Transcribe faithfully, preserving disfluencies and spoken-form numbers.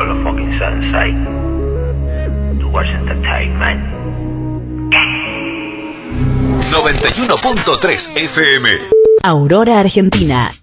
con los fucking Sensei. Towards Entertainment. noventa y uno punto tres F M. Aurora, Argentina.